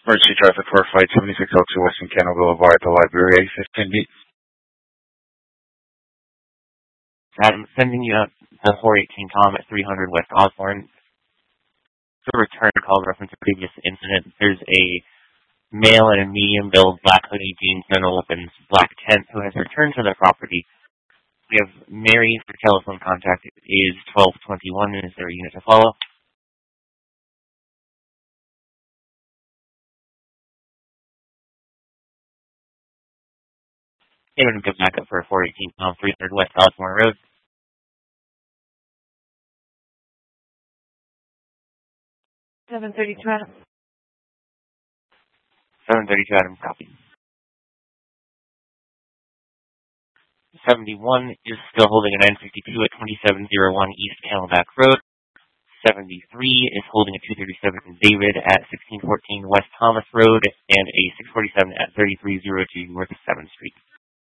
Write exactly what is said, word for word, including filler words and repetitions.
Emergency traffic for Flight seventy-six oh two Western Canal Boulevard, the library, fifteen B. I'm sending you up the four eighteen Tom at three hundred West Osborne. For a return call reference to previous incident, there's a male in a medium-build black hoodie jeans, no weapons, black tent who has returned to the property. We have Mary for telephone contact is twelve twenty-one. Is there a unit to follow? And we're going to go back up for four eighteen Tom, three hundred West Osborne Road. seven thirty-two Adam. seven thirty-two Adam, copy. seventy-one is still holding a nine fifty-two at twenty-seven oh one East Camelback Road. seventy-three is holding a two thirty-seven David at sixteen fourteen West Thomas Road and a six forty-seven at thirty-three oh two North seventh Street.